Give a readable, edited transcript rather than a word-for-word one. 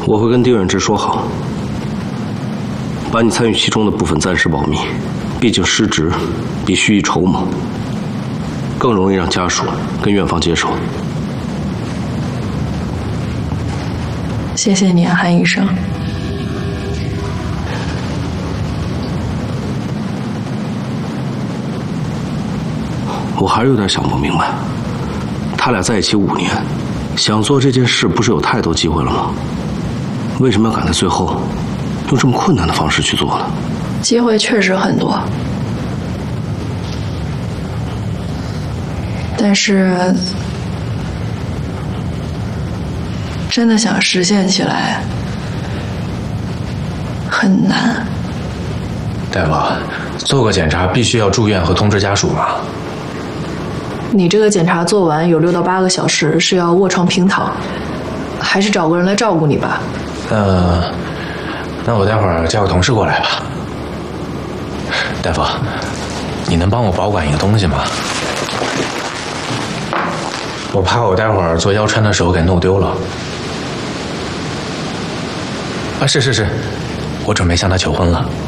我会跟丁远志说好，把你参与其中的部分暂时保密，毕竟失职比蓄意筹谋更容易让家属跟院方接受。 谢谢你啊，韩医生。 我还是有点想不明白，他俩在一起5年，想做这件事不是有太多机会了吗？为什么要赶在最后，用这么困难的方式去做呢？ 机会确实很多，但是真的想实现起来很难。 大夫，做个检查必须要住院和通知家属吗？ 你这个检查做完有6到8个小时是要卧床平躺，还是找个人来照顾你吧？ 那我待会儿叫个同事过来吧。大夫，你能帮我保管一个东西吗？我怕我待会儿做腰穿的时候给弄丢了。啊，是，我准备向他求婚了。